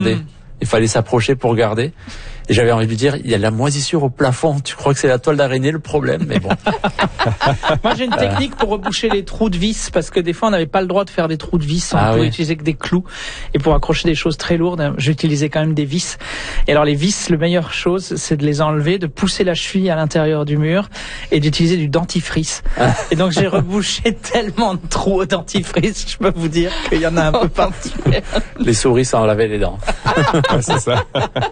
Il fallait s'approcher pour regarder. Et j'avais envie de lui dire, il y a de la moisissure au plafond. Tu crois que c'est la toile d'araignée le problème? Mais bon. Moi, j'ai une technique pour reboucher les trous de vis, parce que des fois, on n'avait pas le droit de faire des trous de vis. On pouvait utiliser que des clous. Et pour accrocher des choses très lourdes, j'utilisais quand même des vis. Et alors, les vis, la meilleure chose, c'est de les enlever, de pousser la cheville à l'intérieur du mur et d'utiliser du dentifrice. Et donc, j'ai rebouché tellement de trous au dentifrice, je peux vous dire qu'il y en a un peu partout. Les souris s'en lavaient les dents. C'est ça.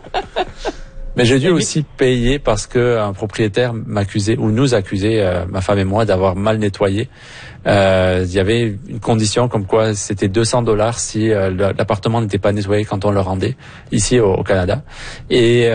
Mais j'ai dû aussi payer parce que un propriétaire m'accusait ou nous accusait, ma femme et moi, d'avoir mal nettoyé. Il y avait une condition comme quoi c'était $200 si l'appartement n'était pas nettoyé quand on le rendait ici au Canada. Et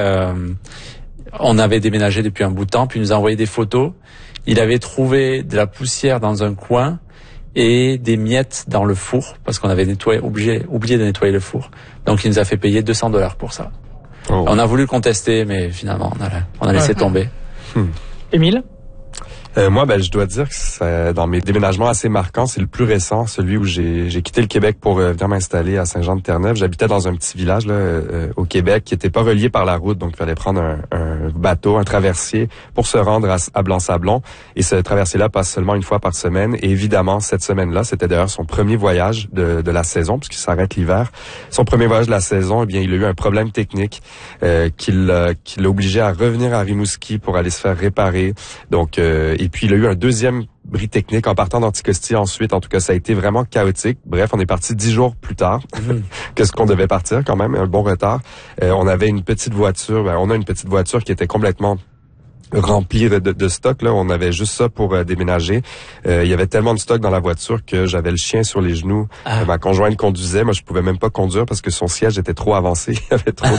on avait déménagé depuis un bout de temps, puis il nous a envoyé des photos. Il avait trouvé de la poussière dans un coin et des miettes dans le four parce qu'on avait oublié de nettoyer le four. Donc il nous a fait payer $200 pour ça. Oh. On a voulu contester, mais finalement, on a laissé tomber. Émile? Moi, je dois dire que c'est, dans mes déménagements assez marquants, c'est le plus récent, celui où j'ai quitté le Québec pour venir m'installer à Saint-Jean-de-Terre-Neuve. J'habitais dans un petit village là, au Québec qui était pas relié par la route, donc il fallait prendre un bateau, un traversier pour se rendre à Blanc-Sablon. Et ce traversier-là passe seulement une fois par semaine. Et évidemment, cette semaine-là, c'était d'ailleurs son premier voyage de la saison, puisqu'il s'arrête l'hiver. Son premier voyage de la saison, eh bien, il a eu un problème technique qui l'a obligé à revenir à Rimouski pour aller se faire réparer. Donc et puis, il a eu un deuxième bris technique en partant d'Anticosti ensuite. En tout cas, ça a été vraiment chaotique. Bref, on est parti 10 jours plus tard que ce qu'on devait partir quand même, un bon retard. On avait une petite voiture, on a une petite voiture qui était complètement rempli de stock là, on avait juste ça pour déménager. Il y avait tellement de stock dans la voiture que j'avais le chien sur les genoux. Ma conjointe conduisait, moi je pouvais même pas conduire parce que son siège était trop avancé. Il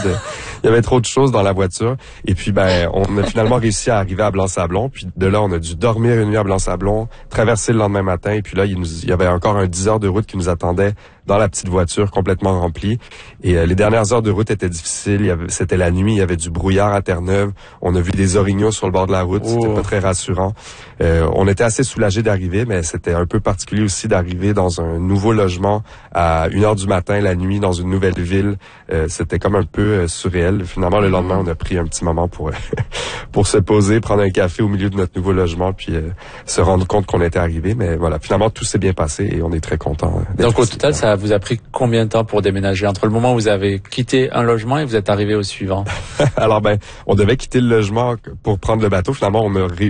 y avait trop de choses dans la voiture. Et puis on a finalement réussi à arriver à Blanc-Sablon. Puis de là, on a dû dormir une nuit à Blanc-Sablon, traverser le lendemain matin. Et puis là, il y avait encore un 10 heures de route qui nous attendait dans la petite voiture complètement remplie. Et les dernières heures de route étaient difficiles. C'était la nuit, il y avait du brouillard à Terre-Neuve. On a vu des orignaux sur le bord de la route. C'était pas très rassurant. On était assez soulagés d'arriver, mais c'était un peu particulier aussi d'arriver dans un nouveau logement à 1h du matin, la nuit, dans une nouvelle ville. C'était comme un peu surréel. Finalement, le lendemain, on a pris un petit moment pour se poser, prendre un café au milieu de notre nouveau logement, puis se rendre compte qu'on était arrivé. Mais voilà, finalement, tout s'est bien passé et on est très contents. Donc au total, ça vous a pris combien de temps pour déménager entre le moment où vous avez quitté un logement et vous êtes arrivé au suivant? Alors on devait quitter le logement pour prendre le bateau. Finalement,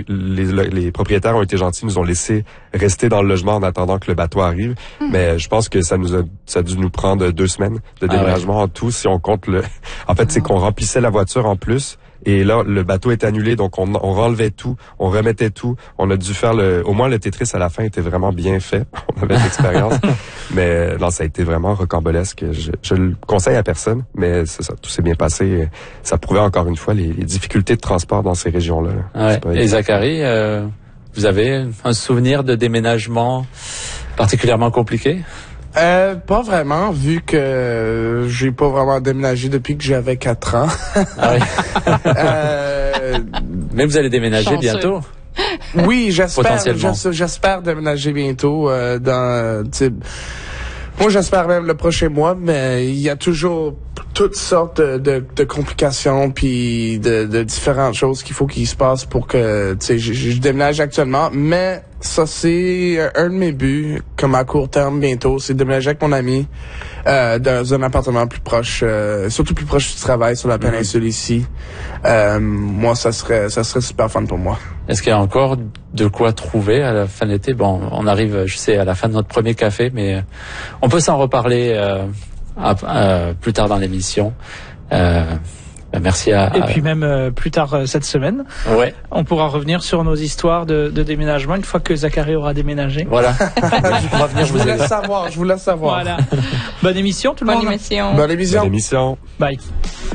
les propriétaires ont été gentils, nous ont laissé rester dans le logement en attendant que le bateau arrive. Mais je pense que ça a dû nous prendre 2 semaines de déménagement en tout, si on compte En fait, c'est qu'on remplissait la voiture en plus. Et là, le bateau est annulé, donc on renlevait tout, on remettait tout. On a dû faire au moins le Tetris à la fin était vraiment bien fait. On avait de l'expérience. Mais non, ça a été vraiment rocambolesque. Je le conseille à personne, mais c'est ça, tout s'est bien passé. Ça prouvait encore une fois les difficultés de transport dans ces régions-là. Ouais. Et Zachary, vous avez un souvenir de déménagement particulièrement compliqué? Pas vraiment, vu que j'ai pas vraiment déménagé depuis que j'avais 4 ans. Mais vous allez déménager bientôt? Oui, j'espère déménager bientôt. Moi, j'espère même le prochain mois, mais il y a toujours toutes sortes de complications puis de différentes choses qu'il faut qu'il se passe pour que, tu sais, je déménage actuellement, mais ça, c'est un de mes buts, comme à court terme bientôt, c'est de déménager avec mon ami dans un appartement plus proche, surtout plus proche du travail sur la péninsule ici. Moi, ça serait super fun pour moi. Est-ce qu'il y a encore de quoi trouver à la fin de l'été? Bon, on arrive, je sais, à la fin de notre premier café, mais on peut s'en reparler plus tard dans l'émission. Merci Et puis même plus tard cette semaine, on pourra revenir sur nos histoires de déménagement une fois que Zachary aura déménagé. Voilà. Je vous laisse savoir. Voilà. Bonne émission tout le monde. Bonne émission. Bye.